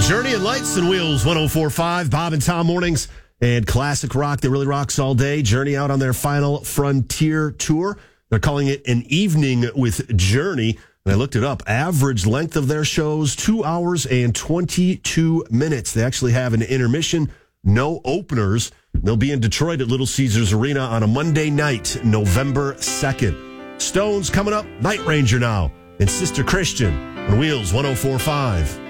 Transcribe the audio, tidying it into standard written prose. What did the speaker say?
Journey and Lights and Wheels, 104.5, Bob and Tom mornings, and classic rock that really rocks all day. Journey out on their final Frontier tour. They're calling it an evening with Journey. And I looked it up. Average length of their shows, 2 hours and 22 minutes. They actually have an intermission, no openers. They'll be in Detroit at Little Caesars Arena on a Monday night, November 2nd. Stones coming up, Night Ranger now, and Sister Christian on Wheels, 104.5.